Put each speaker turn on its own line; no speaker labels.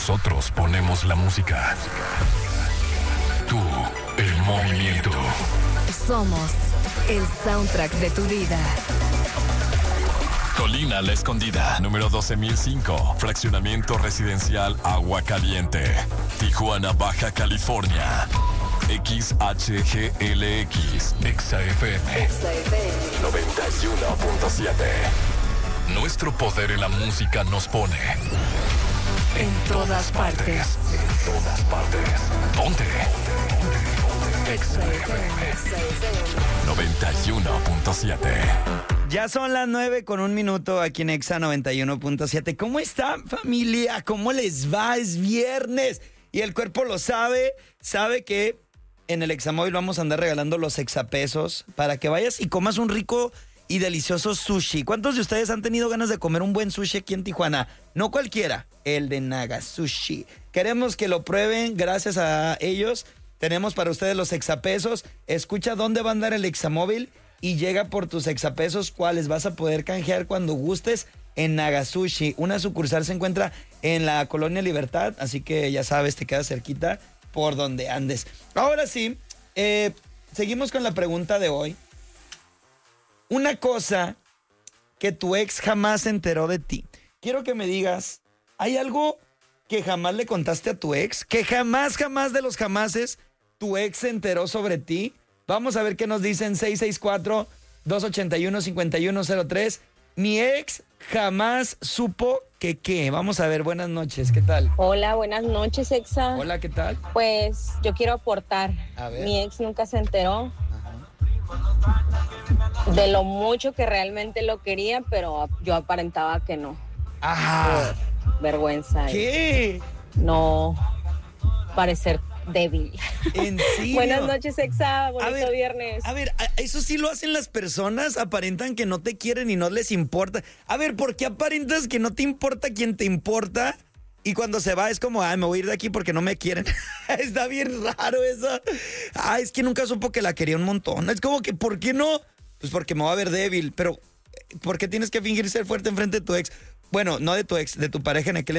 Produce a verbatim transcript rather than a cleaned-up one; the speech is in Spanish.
Nosotros ponemos la música. Tú, el movimiento.
Somos el soundtrack de tu vida.
Colina La Escondida, número doce mil cinco, fraccionamiento residencial Agua Caliente, Tijuana, Baja California. X H G L X, Exa F M,
Exa F M
noventa y uno punto siete. Nuestro poder en la música nos pone en todas partes. En todas partes. Ponte. Exa F M noventa y uno punto siete.
Ya son las nueve con un minuto aquí en Exa noventa y uno punto siete. ¿Cómo están, familia? ¿Cómo les va? Es viernes y el cuerpo lo sabe. Sabe que en el Examóvil vamos a andar regalando los exapesos para que vayas y comas un rico y delicioso sushi. ¿Cuántos de ustedes han tenido ganas de comer un buen sushi aquí en Tijuana? No cualquiera, el de Naga Sushi. Queremos que lo prueben, gracias a ellos. Tenemos para ustedes los exapesos. Escucha dónde va a andar el Examóvil y llega por tus exapesos, cuáles vas a poder canjear cuando gustes en Naga Sushi. Una sucursal se encuentra en la Colonia Libertad, así que ya sabes, te queda cerquita por donde andes. Ahora sí, eh, seguimos con la pregunta de hoy. Una cosa que tu ex jamás se enteró de ti. Quiero que me digas, ¿hay algo que jamás le contaste a tu ex? Que jamás, jamás de los jamases tu ex se enteró sobre ti. Vamos a ver qué nos dicen. Seis seis cuatro, dos ocho uno, cinco uno cero tres. Mi ex jamás supo que qué. Vamos a ver, buenas noches, ¿qué tal?
Hola, buenas noches, Exa.
Hola, ¿qué tal?
Pues yo quiero aportar.
A ver.
Mi ex nunca se enteró de lo mucho que realmente lo quería, pero yo aparentaba que no.
Ajá.
Por vergüenza.
¿Qué?
No parecer débil.
¿En serio?
Buenas noches, Exa. Bonito
A ver,
viernes.
A ver, a- eso sí lo hacen las personas, aparentan que no te quieren y no les importa. A ver, ¿por qué aparentas que no te importa quien te importa? Y cuando se va es como, ay, me voy a ir de aquí porque no me quieren. Está bien raro eso. Ay, es que nunca supo que la quería un montón. Es como que, ¿por qué no? Pues porque me va a ver débil. Pero, ¿por qué tienes que fingir ser fuerte enfrente de tu ex? Bueno, no de tu ex, de tu pareja en aquel